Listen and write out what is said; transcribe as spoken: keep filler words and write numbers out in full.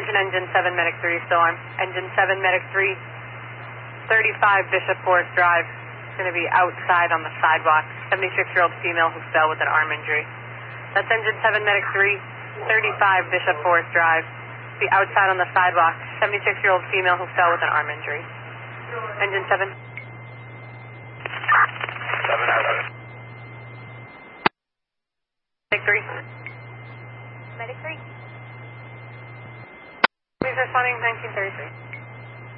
Attention engine seven, medic three, still on. Engine seven, medic three, thirty-five Bishop Forest Drive. It's going to be outside on the sidewalk. seventy-six-year-old female who fell with an arm injury. That's engine seven, medic three, thirty-five Bishop Forest Drive. Be outside on the sidewalk. seventy-six-year-old female who fell with an arm injury. Engine seven. seven out of it. Medic three. Medic three. Please responding nineteen thirty-three.